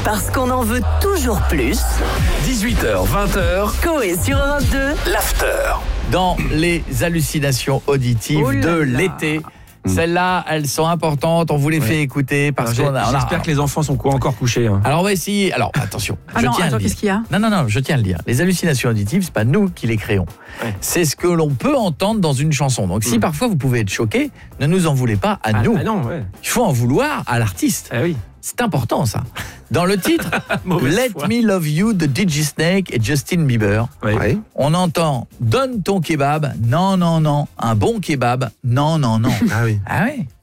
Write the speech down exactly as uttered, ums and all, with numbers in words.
Parce qu'on en veut toujours plus. dix-huit heures, vingt heures, Coé sur Europe deux. l'after. Dans les hallucinations auditives Oh là de là. l'été. Celles-là, elles sont importantes, on vous les Ouais. fait écouter parce Alors, qu'on a... on a- J'espère que les enfants sont quoi, encore couchés. Hein. Alors on va essayer, alors attention, Ah je non, tiens à attends, le qu'est-ce dire. qu'il y a ? Non, non, non, je tiens à le dire. Les hallucinations auditives, c'est pas nous qui les créons. Ouais. C'est ce que l'on peut entendre dans une chanson. Donc si Mm. parfois vous pouvez être choqué, ne nous en voulez pas à Ah, nous. ah non, ouais. Il faut en vouloir à l'artiste. Ah oui. C'est important ça. Dans le titre, Mauvaise Let foi. Me Love You de D J Snake et Justin Bieber, Ouais. on entend Donne ton kebab, non, non, non. Un bon kebab, non, non, non. Ah oui. Ah oui.